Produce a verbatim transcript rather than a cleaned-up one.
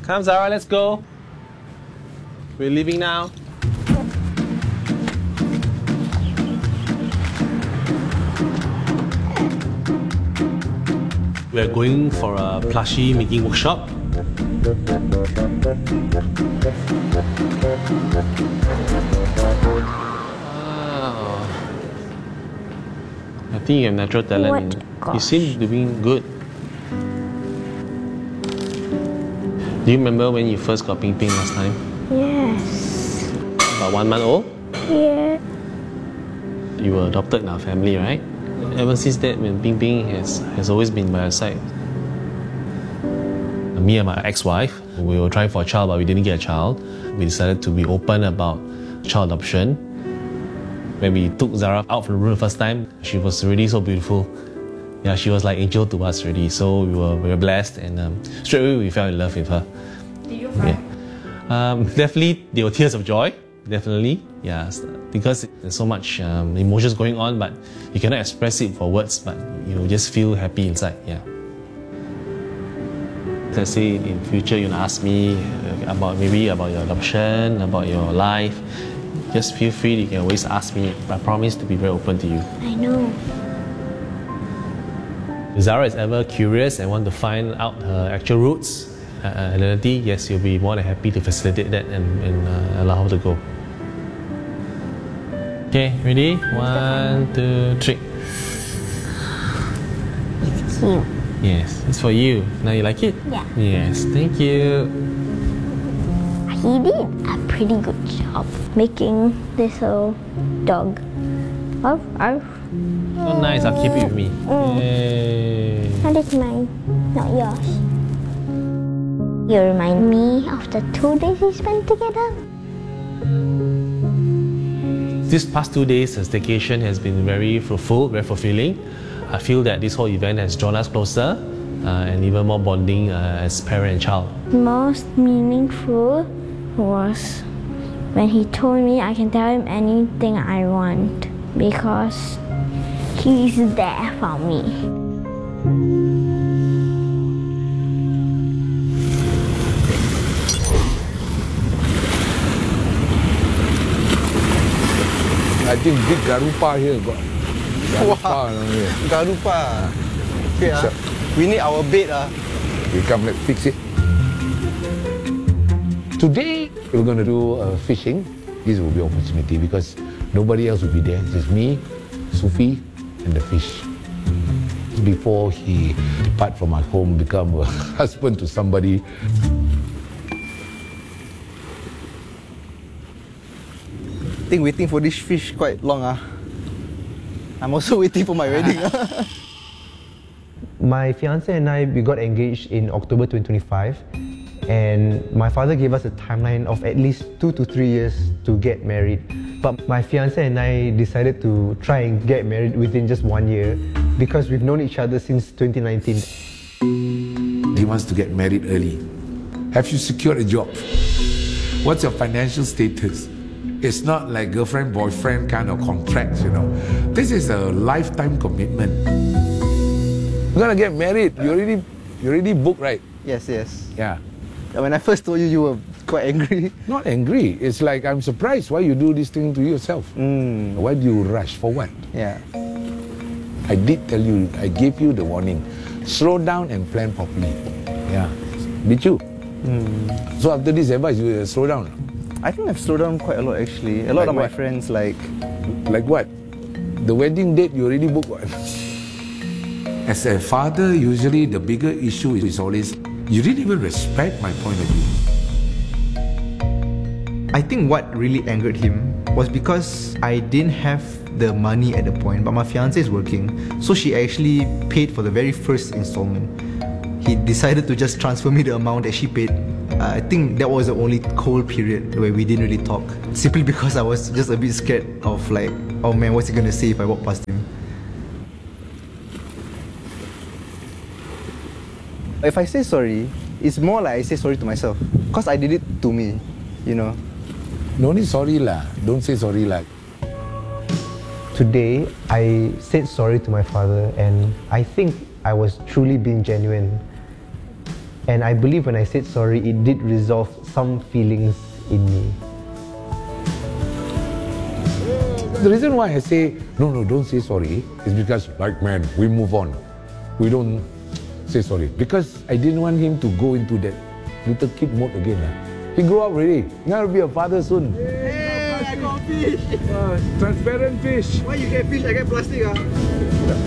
Come, Zara, let's go. We're leaving now. We're going for a plushie making workshop. Wow. I think you have natural talent. What? You seem to be good. Do you remember when you first got Ping Ping last time? Yes. About one month old? Yeah. You were adopted in our family, right? Ever since that, when Ping Ping has, has always been by our side. Me and my ex-wife, we were trying for a child, but we didn't get a child. We decided to be open about child adoption. When we took Zara out from the room the first time, she was really so beautiful. Yeah, she was like angel to us already. So we were, we were blessed, and um, straight away we fell in love with her. Did you cry? Yeah. Um, definitely, there were tears of joy. Definitely, yeah, because there's so much um, emotions going on, but you cannot express it for words, but you just feel happy inside. Yeah. Let's say in future you ask me about maybe about your adoption, about your life, just feel free. You can always ask me. I promise to be very open to you. I know. If Zara is ever curious and want to find out her actual roots, uh, identity, yes, you'll be more than happy to facilitate that and, and uh, allow her to go. Okay, ready? One, two, three. It's cute. Yes, it's for you. Now you like it? Yeah. Yes, thank you. He did a pretty good job making this little dog. Arf, arf. Oh, nice. I'll keep it with me. Mm. Yay. That is mine, not yours. You remind me of the two days we spent together. This past two days, the staycation has been very fruitful, very fulfilling. I feel that this whole event has drawn us closer uh, and even more bonding uh, as parent and child. Most meaningful was when he told me I can tell him anything I want because he's there for me. I think big Garupa here got. Garupa Wow. down here. Garupa. Okay, ah. We need our bed. Ah. We come, let's fix it. Today, we're going to do uh, fishing. This will be an opportunity because nobody else will be there. Just me, Sufi, and the fish. Before he depart from our home, become a husband to somebody. I think waiting for this fish quite long. Ah. I'm also waiting for my wedding. ah. My fiance and I, we got engaged in October twenty twenty-five, and my father gave us a timeline of at least two to three years to get married. But my fiance and I decided to try and get married within just one year because we've known each other since twenty nineteen. He wants to get married early. Have you secured a job? What's your financial status? It's not like girlfriend-boyfriend kind of contracts, you know. This is a lifetime commitment. You're gonna get married. You already, you already booked, right? Yes, yes. Yeah. When I first told you, you were quite angry. Not angry. It's like I'm surprised why you do this thing to yourself. Mm. Why do you rush? For what? Yeah. I did tell you. I gave you the warning. Slow down and plan properly. Yeah. Did you? Mm. So after this advice, you uh, slow down. I think I've slowed down quite a lot actually. A lot Like of my what? friends like. Like what? The wedding date you already booked what? As a father, usually the bigger issue is always you didn't even respect my point of view. I think what really angered him was because I didn't have the money at the point, but my fiance is working, so she actually paid for the very first installment. He decided to just transfer me the amount that she paid. Uh, I think that was the only cold period where we didn't really talk, simply because I was just a bit scared of like, oh man, what's he gonna say if I walk past him? If I say sorry, it's more like I say sorry to myself. Because I did it to me, you know. No need sorry lah. Don't say sorry lah. Today, I said sorry to my father, and I think I was truly being genuine. And I believe when I said sorry, it did resolve some feelings in me. The reason why I say, no, no, don't say sorry, is because, like, man, we move on. We don't say sorry. Because I didn't want him to go into that little kid mode again. Uh. He grew up already. He's going to be a father soon. Hey, I got fish! Uh, transparent fish. Why you get fish, I get plastic? Ah?